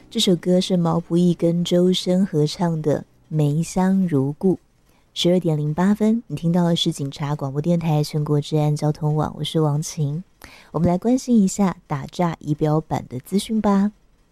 这首歌是毛不易跟周深合唱的《梅香如故》。12:08，你听到的是警察广播电台全国治安交通网，我是王晴。我们来关心一下打诈仪表板的资讯吧。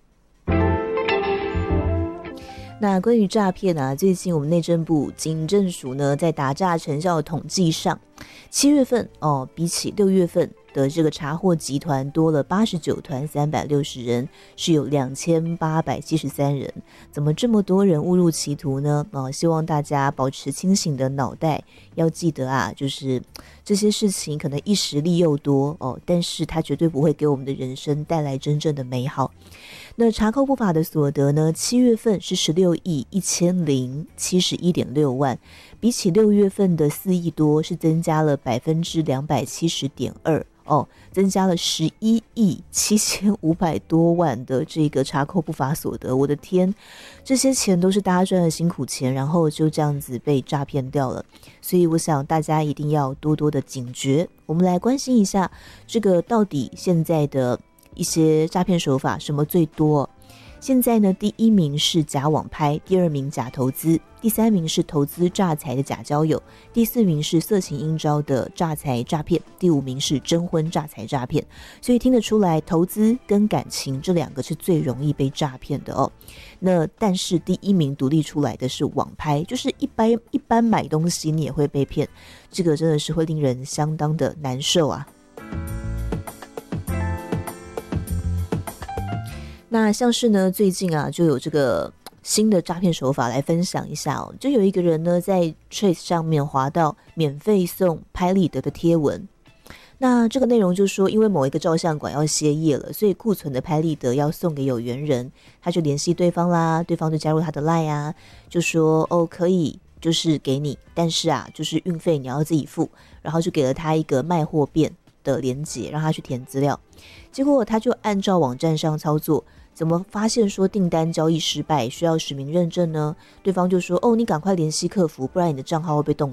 那关于诈骗啊，最近我们内政部警政署呢，在打诈成效的统计上，7月份比起6月份的这个查获集团多了89团360人，是有2873人。怎么这么多人误入歧途呢？希望大家保持清醒的脑袋，要记得啊，就是这些事情可能一时利诱多但是它绝对不会给我们的人生带来真正的美好。那查扣不法的所得呢？7月份是16亿1071.6万，比起6月份的4亿多，是增加了270.2%。增加了11亿7500多万的这个查扣不法所得。我的天，这些钱都是大家赚的辛苦钱，然后就这样子被诈骗掉了。所以我想大家一定要多多的警觉。我们来关心一下这个到底现在的一些诈骗手法什么最多。现在呢，第1名是假网拍，第2名假投资，第3名是投资诈财的假交友，第4名是色情应招的诈财诈骗，第5名是征婚诈财诈骗。所以听得出来，投资跟感情这2个是最容易被诈骗的哦。那但是第1名独立出来的是网拍，就是一般买东西你也会被骗，这个真的是会令人相当的难受啊。那像是呢，最近啊就有这个新的诈骗手法来分享一下哦。就有一个人呢在 Trace 上面滑到免费送拍立得的贴文，那这个内容就说，因为某一个照相馆要歇业了，所以库存的拍立得要送给有缘人，他就联系对方啦，对方就加入他的 LINE 啊，就说可以就是给你，但是啊就是运费你要自己付，然后就给了他一个卖货便的连结，让他去填资料。结果他就按照网站上操作，怎么发现说订单交易失败，需要实名认证呢？对方就说你赶快联系客服，不然你的账号会被冻